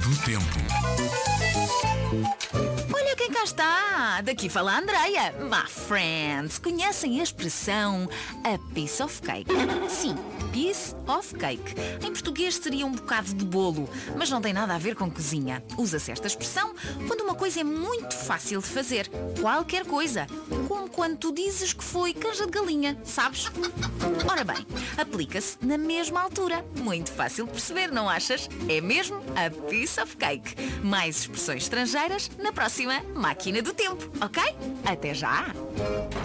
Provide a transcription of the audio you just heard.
do tempo. Olha quem cá está! Daqui fala a Andreia. My friends, conhecem a expressão a piece of cake? Sim, piece of cake. Em português seria um bocado de bolo, mas não tem nada a ver com cozinha. Usa-se esta expressão quando uma coisa é muito fácil de fazer. Qualquer coisa. Como quando tu dizes que foi canja de galinha, sabes? Ora bem, aplica-se na mesma altura. Muito fácil de perceber, não achas? É mesmo a piece of cake. Mais expressões estrangeiras na próxima Máquina do Tempo, ok? Até já!